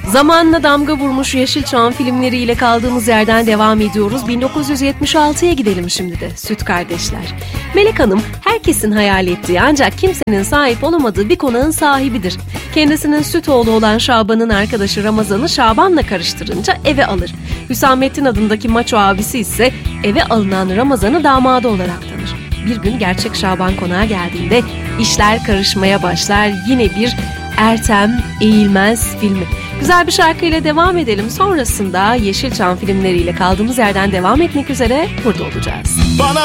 Zamanına damga vurmuş Yeşilçam filmleriyle kaldığımız yerden devam ediyoruz. 1976'ya gidelim şimdi de. Süt Kardeşler. Melek Hanım herkesin hayal ettiği ancak kimsenin sahip olamadığı bir konağın sahibidir. Kendisinin süt oğlu olan Şaban'ın arkadaşı Ramazan'ı Şaban'la karıştırınca eve alır. Hüsamettin adındaki maço abisi ise eve alınan Ramazan'ı damadı olarak tanır. Bir gün gerçek Şaban konağa geldiğinde işler karışmaya başlar. Yine bir Ertem Eğilmez filmi. Güzel bir şarkıyla devam edelim. Sonrasında Yeşilçam filmleriyle kaldığımız yerden devam etmek üzere burada olacağız. Bana